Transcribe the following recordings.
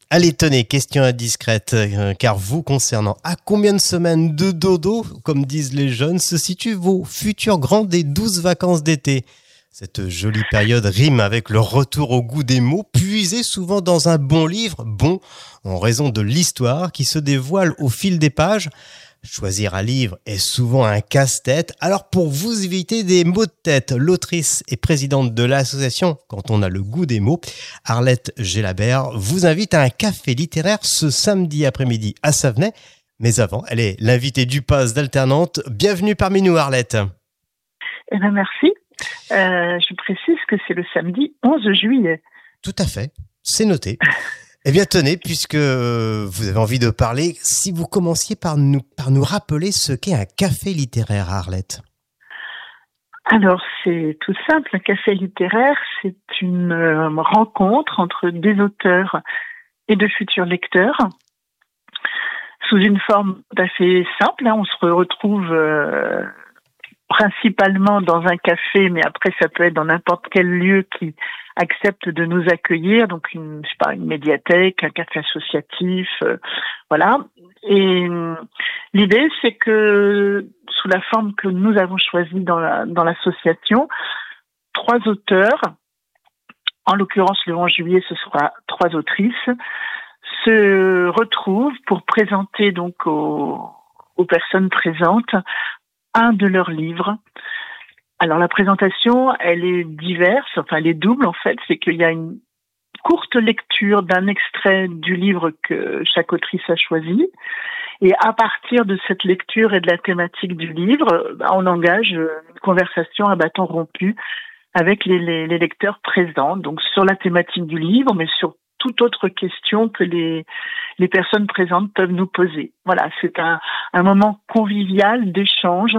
Allez, tenez, question indiscrète, car vous concernant, à combien de semaines de dodo, comme disent les jeunes, se situent vos futurs grands des 12 vacances d'été? Cette jolie période rime avec le retour au goût des mots, puisés souvent dans un bon livre, bon, en raison de l'histoire qui se dévoile au fil des pages. Choisir un livre est souvent un casse-tête. Alors pour vous éviter des maux de tête, l'autrice et présidente de l'association Quand on a le goût des mots, Arlette Gélabert, vous invite à un café littéraire ce samedi après-midi à Savenay. Mais avant, elle est l'invitée du Pass d'Alternante. Bienvenue parmi nous, Arlette. Eh bien, merci. Je précise que c'est le samedi 11 juillet. Tout à fait, c'est noté. Eh bien, tenez, puisque vous avez envie de parler, si vous commenciez par nous rappeler ce qu'est un café littéraire, Arlette. Alors, c'est tout simple. Un café littéraire, c'est une rencontre entre des auteurs et de futurs lecteurs, sous une forme tout à fait simple. On se retrouve principalement dans un café, mais après ça peut être dans n'importe quel lieu qui accepte de nous accueillir, donc une médiathèque, un café associatif, voilà. Et l'idée, c'est que sous la forme que nous avons choisie dans l'association, 3 auteurs, en l'occurrence le 11 juillet, ce sera 3 autrices, se retrouvent pour présenter donc aux personnes présentes un de leurs livres. Alors la présentation, elle est diverse, enfin elle est double en fait, c'est qu'il y a une courte lecture d'un extrait du livre que chaque autrice a choisi, et à partir de cette lecture et de la thématique du livre, on engage une conversation à bâton rompu avec les lecteurs présents, donc sur la thématique du livre, mais sur toute autre question que les personnes présentes peuvent nous poser. Voilà, c'est un moment convivial d'échange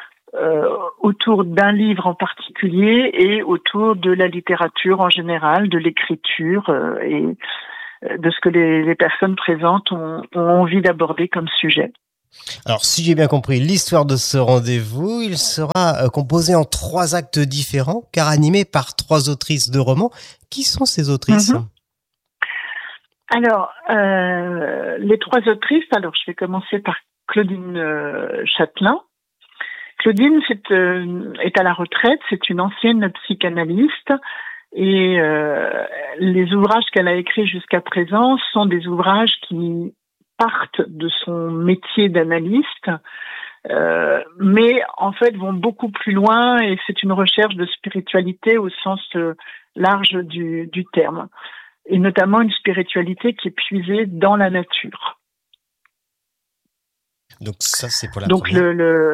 autour d'un livre en particulier et autour de la littérature en général, de l'écriture et de ce que les personnes présentes ont envie d'aborder comme sujet. Alors, si j'ai bien compris, l'histoire de ce rendez-vous, il sera composé en 3 actes différents, car animé par 3 autrices de romans. Qui sont ces autrices ? Alors, les 3 autrices, alors je vais commencer par Claudine Châtelain. Claudine est à la retraite, c'est une ancienne psychanalyste et les ouvrages qu'elle a écrits jusqu'à présent sont des ouvrages qui partent de son métier d'analyste, mais en fait vont beaucoup plus loin et c'est une recherche de spiritualité au sens large du terme, et notamment une spiritualité qui est puisée dans la nature. Donc ça, c'est pour la Donc première.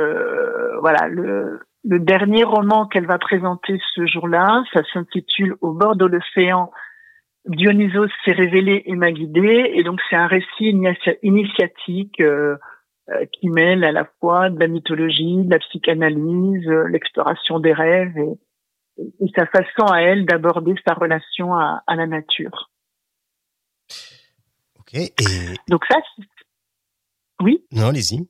le dernier roman qu'elle va présenter ce jour-là, ça s'intitule Au bord de l'océan, Dionysos s'est révélé et m'a guidé, et donc c'est un récit initiatique qui mêle à la fois de la mythologie, de la psychanalyse, l'exploration des rêves et sa façon à elle d'aborder sa relation à la nature. Ok, et... Donc ça, oui. Non, allez-y.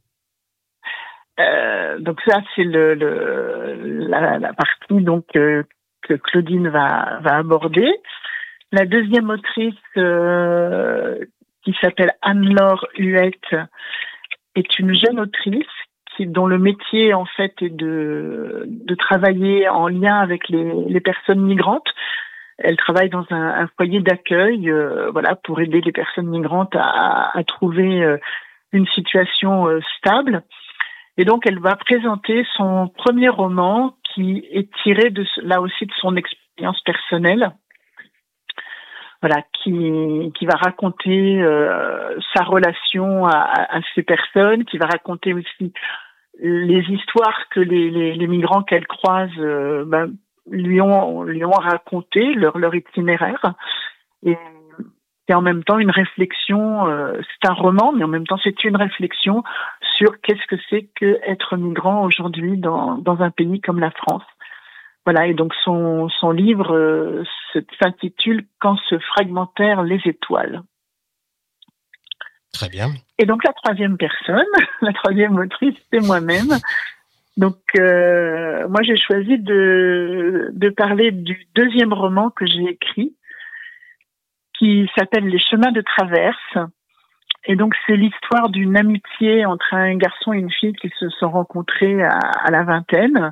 Donc ça, c'est la partie donc que Claudine va aborder. La deuxième autrice, qui s'appelle Anne-Laure Huette, est une jeune autrice dont le métier en fait est de travailler en lien avec les personnes migrantes. Elle travaille dans un foyer d'accueil, pour aider les personnes migrantes à trouver une situation stable. Et donc, elle va présenter son premier roman qui est tiré là aussi de son expérience personnelle. Voilà, qui va raconter sa relation à ces personnes, qui va raconter aussi les histoires que les migrants qu'elle croise lui ont raconté, leur itinéraire. Et c'est en même temps une réflexion, c'est un roman, mais en même temps c'est une réflexion sur qu'est-ce que c'est que être migrant aujourd'hui dans un pays comme la France. Voilà, et donc son livre s'intitule Quand se fragmentèrent les étoiles. Très bien. Et donc la troisième personne, la troisième autrice, c'est moi-même. Donc moi j'ai choisi de parler du deuxième roman que j'ai écrit, qui s'appelle Les Chemins de Traverse. Et donc, c'est l'histoire d'une amitié entre un garçon et une fille qui se sont rencontrés à la vingtaine.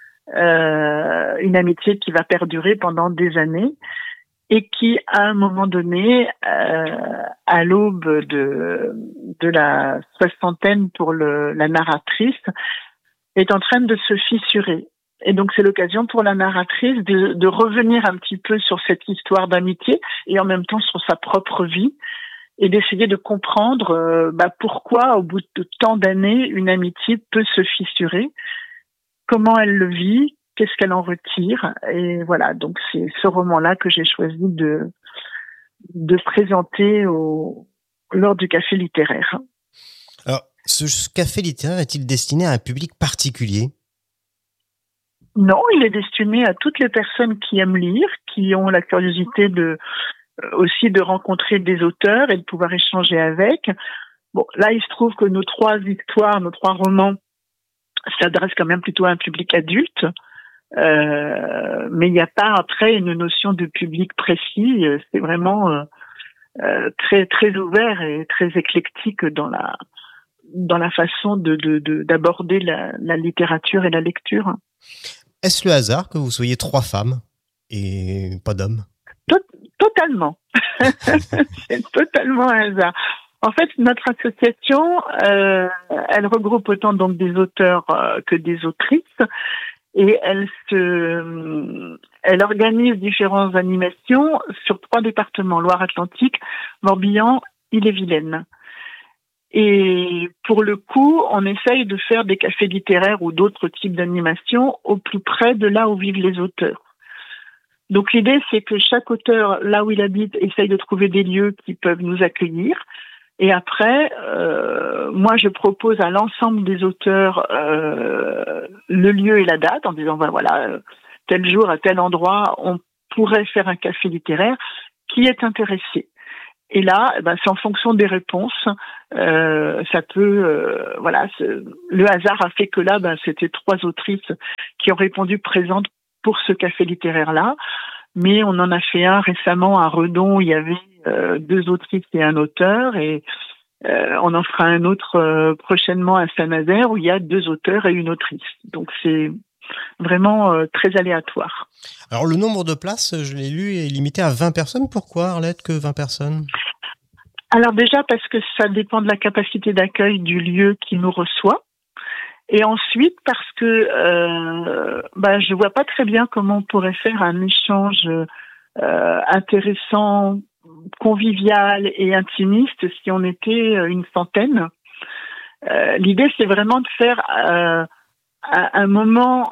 Une amitié qui va perdurer pendant des années et qui, à un moment donné, à l'aube de la soixantaine pour la narratrice, est en train de se fissurer. Et donc, c'est l'occasion pour la narratrice de revenir un petit peu sur cette histoire d'amitié et en même temps sur sa propre vie et d'essayer de comprendre pourquoi, au bout de tant d'années, une amitié peut se fissurer, comment elle le vit, qu'est-ce qu'elle en retire. Et voilà, donc c'est ce roman-là que j'ai choisi de présenter lors du café littéraire. Alors, ce café littéraire est-il destiné à un public particulier ? Non, il est destiné à toutes les personnes qui aiment lire, qui ont la curiosité aussi de rencontrer des auteurs et de pouvoir échanger avec. Bon, là, il se trouve que nos trois romans s'adressent quand même plutôt à un public adulte, mais il n'y a pas après une notion de public précis. C'est vraiment très très ouvert et très éclectique dans la façon d'aborder la littérature et la lecture. Est-ce le hasard que vous soyez 3 femmes et pas d'hommes ? Totalement. C'est totalement un hasard. En fait, notre association, elle regroupe autant donc des auteurs que des autrices, et elle organise différentes animations sur 3 départements: Loire-Atlantique, Morbihan, Ille-et-Vilaine. Et pour le coup, on essaye de faire des cafés littéraires ou d'autres types d'animations au plus près de là où vivent les auteurs. Donc l'idée, c'est que chaque auteur, là où il habite, essaye de trouver des lieux qui peuvent nous accueillir. Et après, moi, je propose à l'ensemble des auteurs le lieu et la date, en disant, tel jour, à tel endroit, on pourrait faire un café littéraire. Qui est intéressé? Et là, c'est en fonction des réponses. Ça peut, le hasard a fait que là, c'était 3 autrices qui ont répondu présentes pour ce café littéraire-là. Mais on en a fait un récemment à Redon, où il y avait 2 autrices et un auteur, et on en fera un autre prochainement à Saint-Nazaire, où il y a 2 auteurs et une autrice. Donc c'est vraiment très aléatoire. Alors le nombre de places, je l'ai lu, est limité à 20 personnes. Pourquoi, Arlette, que 20 personnes ? Alors déjà parce que ça dépend de la capacité d'accueil du lieu qui nous reçoit. Et ensuite parce que je vois pas très bien comment on pourrait faire un échange intéressant, convivial et intimiste si on était une centaine. L'idée, c'est vraiment de faire un moment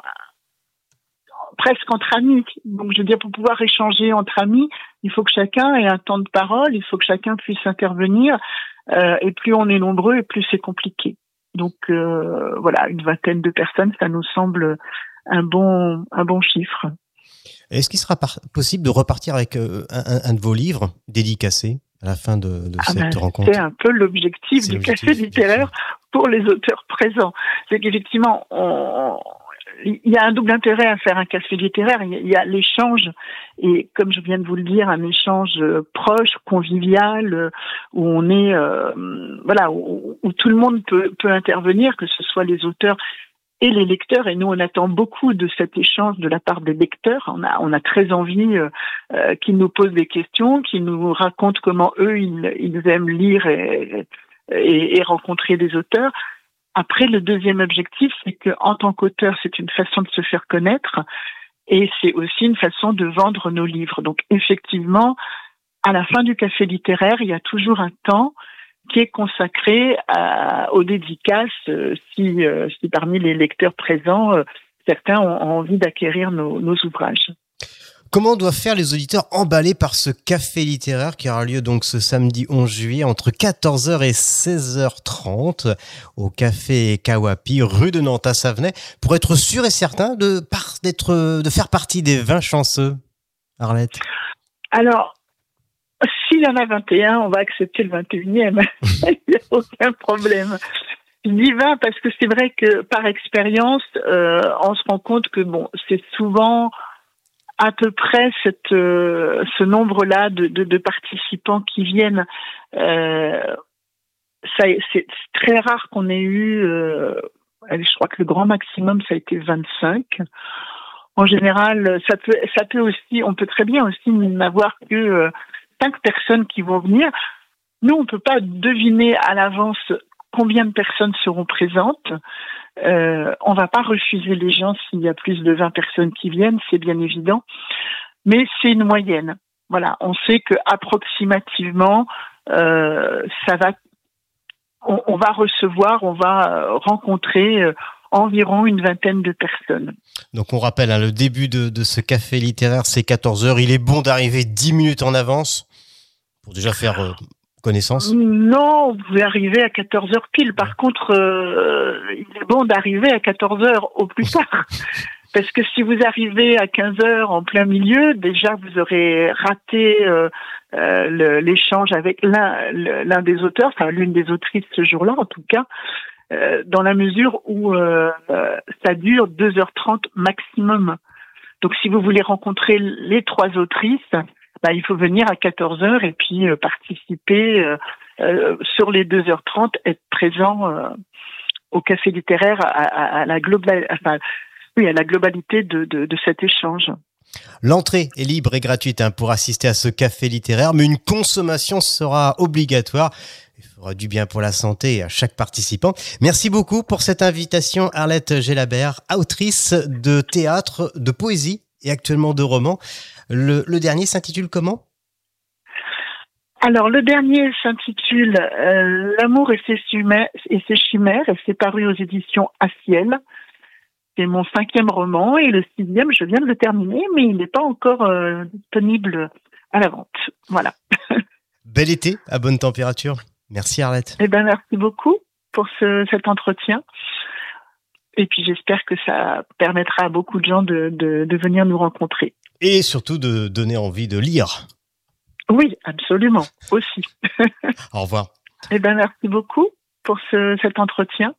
presque entre amis. Donc, je veux dire, pour pouvoir échanger entre amis, il faut que chacun ait un temps de parole, il faut que chacun puisse intervenir. Et plus on est nombreux, et plus c'est compliqué. Donc, une vingtaine de personnes, ça nous semble un bon chiffre. Est-ce qu'il sera possible de repartir avec un de vos livres dédicacés à la fin de cette rencontre ? C'est un peu l'objectif du café littéraire pour les auteurs présents. C'est qu'effectivement, il y a un double intérêt à faire un café littéraire. Il y a l'échange, et comme je viens de vous le dire, un échange proche, convivial, où on est, où tout le monde peut intervenir, que ce soit les auteurs et les lecteurs. Et nous, on attend beaucoup de cet échange de la part des lecteurs. On a très envie qu'ils nous posent des questions, qu'ils nous racontent comment eux ils aiment lire et rencontrer des auteurs. Après, le deuxième objectif, c'est que en tant qu'auteur, c'est une façon de se faire connaître, et c'est aussi une façon de vendre nos livres. Donc, effectivement, à la fin du café littéraire, il y a toujours un temps qui est consacré aux dédicaces, si parmi les lecteurs présents, certains ont envie d'acquérir nos ouvrages. Comment doivent faire les auditeurs emballés par ce café littéraire qui aura lieu donc ce samedi 11 juillet entre 14h et 16h30 au café Kawapi, rue de Nantes à Savenay, pour être sûr et certain de faire partie des 20 chanceux, Arlette? Alors, s'il y en a 21, on va accepter le 21e. Il n'y a aucun problème. Je dis 20 parce que c'est vrai que par expérience, on se rend compte que c'est souvent à peu près ce nombre-là de participants qui viennent. C'est très rare qu'on ait eu, je crois que le grand maximum ça a été 25. En général, ça peut aussi, on peut très bien aussi n'avoir que 5 personnes qui vont venir. Nous, on peut pas deviner à l'avance combien de personnes seront présentes. On va pas refuser les gens s'il y a plus de 20 personnes qui viennent, c'est bien évident. Mais c'est une moyenne. Voilà, on sait que approximativement, on va recevoir, on va rencontrer environ une vingtaine de personnes. Donc on rappelle, le début de ce café littéraire, c'est 14h. Il est bon d'arriver 10 minutes en avance pour déjà faire connaissance. Non, vous pouvez arriver à 14h pile. Par contre, il est bon d'arriver à 14h au plus tard. Parce que si vous arrivez à 15h en plein milieu, déjà vous aurez raté l'échange avec l'un des auteurs, enfin l'une des autrices ce jour-là en tout cas, dans la mesure où ça dure 2h30 maximum. Donc si vous voulez rencontrer les 3 autrices, il faut venir à 14h et puis participer sur les 2h30, être présent au café littéraire à la globalité de cet échange. L'entrée est libre et gratuite pour assister à ce café littéraire, mais une consommation sera obligatoire. Il fera du bien pour la santé à chaque participant. Merci beaucoup pour cette invitation, Arlette Gelabert, autrice de théâtre, de poésie et actuellement de romans. Le dernier s'intitule comment ? Alors, le dernier s'intitule L'amour et ses chimères et c'est paru aux éditions Aciel. C'est mon 5e roman et le 6e, je viens de le terminer, mais il n'est pas encore disponible à la vente. Voilà. Bel été, à bonne température. Merci Arlette. Merci beaucoup pour cet entretien. Et puis j'espère que ça permettra à beaucoup de gens de venir nous rencontrer. Et surtout de donner envie de lire. Oui, absolument, aussi. Au revoir. Merci beaucoup pour cet entretien.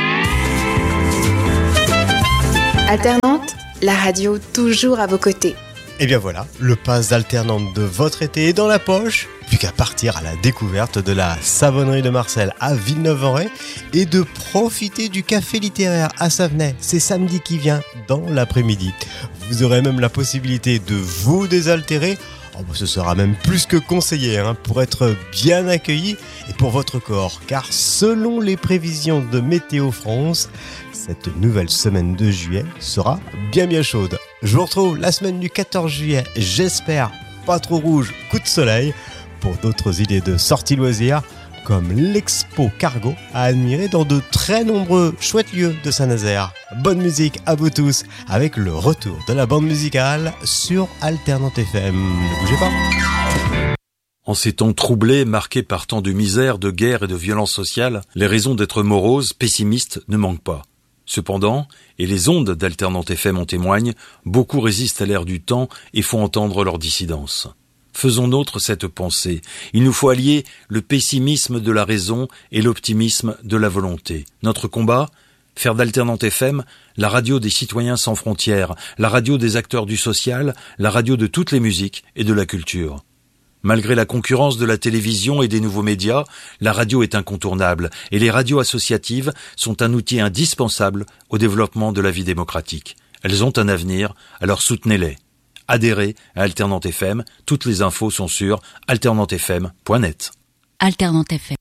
Alternante, la radio toujours à vos côtés. Et bien voilà, le pass d'alternante de votre été est dans la poche. Plus qu'à partir à la découverte de la Savonnerie de Marcel à Villeneuve-en-Ré et de profiter du café littéraire à Savenay. C'est samedi qui vient dans l'après-midi. Vous aurez même la possibilité de vous désaltérer. Ce sera même plus que conseillé pour être bien accueilli et pour votre corps. Car selon les prévisions de Météo France, cette nouvelle semaine de juillet sera bien chaude. Je vous retrouve la semaine du 14 juillet, j'espère pas trop rouge, coup de soleil, pour d'autres idées de sorties loisirs, comme l'Expo Cargo à admirer dans de très nombreux chouettes lieux de Saint-Nazaire. Bonne musique à vous tous, avec le retour de la bande musicale sur Alternante FM. Ne bougez pas. En ces temps troublés, marqués par tant de misère, de guerre et de violence sociale, les raisons d'être moroses, pessimistes ne manquent pas. Cependant, et les ondes d'Alternante FM en témoignent, beaucoup résistent à l'air du temps et font entendre leur dissidence. Faisons nôtre cette pensée. Il nous faut allier le pessimisme de la raison et l'optimisme de la volonté. Notre combat ? Faire d'Alternante FM la radio des citoyens sans frontières, la radio des acteurs du social, la radio de toutes les musiques et de la culture. Malgré la concurrence de la télévision et des nouveaux médias, la radio est incontournable et les radios associatives sont un outil indispensable au développement de la vie démocratique. Elles ont un avenir, alors soutenez-les. Adhérez à Alternante FM, toutes les infos sont sur alternantefm.net. Alternante FM.